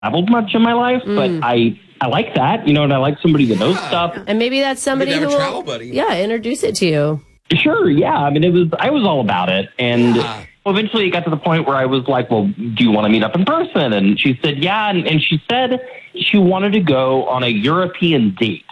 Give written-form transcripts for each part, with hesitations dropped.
traveled much in my life, but I like that, and I like somebody that knows stuff. And maybe that's somebody who will, introduce it to you. Sure, yeah. I mean, I was all about it, and eventually it got to the point where I was like, well, do you want to meet up in person? And she said, yeah, and she said she wanted to go on a European date.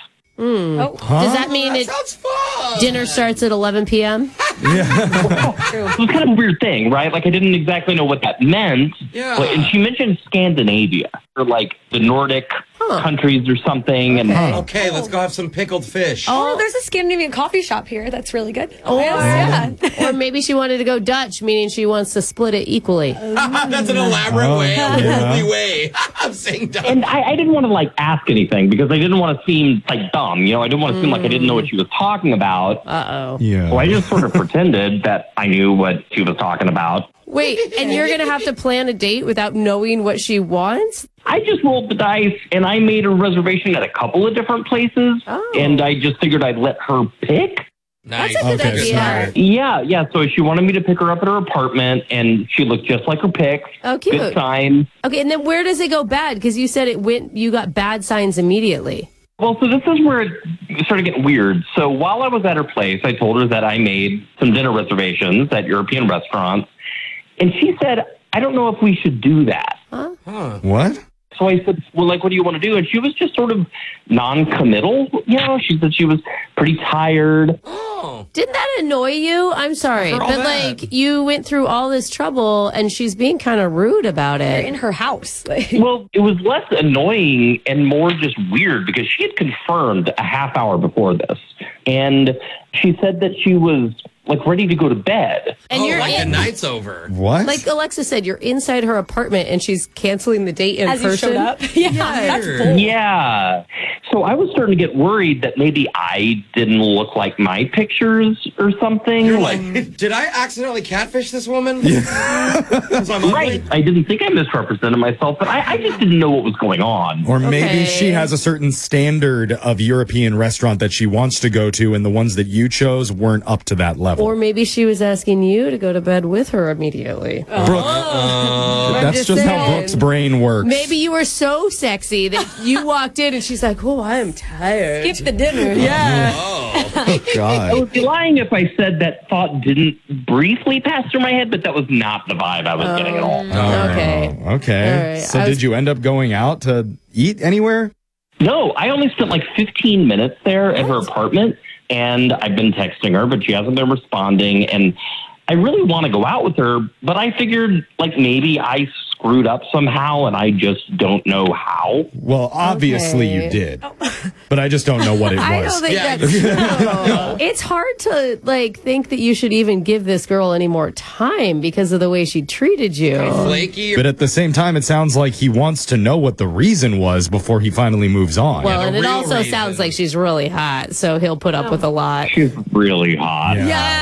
Does that mean dinner starts at 11 p.m.? It was kind of a weird thing, right? Like, I didn't exactly know what that meant. Yeah. And she mentioned Scandinavia, or like the Nordic countries or something. Okay, let's go have some pickled fish. Oh, there's a Scandinavian coffee shop here. That's really good. Or maybe she wanted to go Dutch, meaning she wants to split it equally. That's an elaborate way, a worldly way of saying Dutch. And I didn't want to, like, ask anything because I didn't want to seem, like, dumb. I didn't want to seem like I didn't know what she was talking about. Yeah. So I just sort of pretended that I knew what she was talking about. Wait, and you're going to have to plan a date without knowing what she wants? I just rolled the dice, and I made a reservation at a couple of different places, and I just figured I'd let her pick. Nice. That's a good idea. Yeah. So she wanted me to pick her up at her apartment, and she looked just like her pics. Oh, cute. Good sign. Okay, and then where does it go bad? Because you said you got bad signs immediately. Well, so this is where it started getting weird. So while I was at her place, I told her that I made some dinner reservations at European restaurants. And she said, I don't know if we should do that. What? So I said, well, like, what do you want to do? And she was just sort of non-committal. She said she was pretty tired. Didn't that annoy you? I'm sorry. But, like, you went through all this trouble, and she's being kind of rude about it. You're in her house. Well, it was less annoying and more just weird because she had confirmed a half hour before this. And she said that she was, like, ready to go to bed. And the night's over. What? Like Alexa said, you're inside her apartment and she's canceling the date in As person. you showed up? Yeah, that's bold. Yeah. So I was starting to get worried that maybe I didn't look like my pictures or something. You're like, did I accidentally catfish this woman? Right. I didn't think I misrepresented myself, but I just didn't know what was going on. Or maybe she has a certain standard of European restaurant that she wants to go to, and the ones that you chose weren't up to that level. Or maybe she was asking you to go to bed with her immediately. Brooke, that's just how Brooke's brain works. Maybe you were so sexy that you walked in and she's like, oh, I'm tired. Skip the dinner. Yeah. Oh, God. I would be lying if I said that thought didn't briefly pass through my head, but that was not the vibe I was getting at all. Okay. Okay. All right. So did you end up going out to eat anywhere? No, I only spent like 15 minutes there at her apartment, and I've been texting her, but she hasn't been responding, and I really want to go out with her, but I figured, like, maybe I screwed up somehow, and I just don't know how. Well, obviously you did, but I just don't know what it was. I don't think that's true. It's hard to, like, think that you should even give this girl any more time because of the way she treated you. Flaky. But at the same time, it sounds like he wants to know what the reason was before he finally moves on. Well, and it also sounds like she's really hot, so he'll put up with a lot. She's really hot.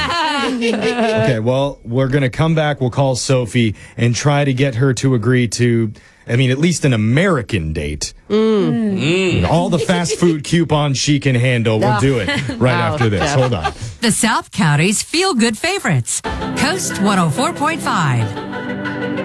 Okay, well, we're going to come back. We'll call Sophie and try to get her to agree to, at least an American date. All the fast food coupons she can handle. We'll do it right after this. Hold on. The South County's feel-good favorites. Coast 104.5.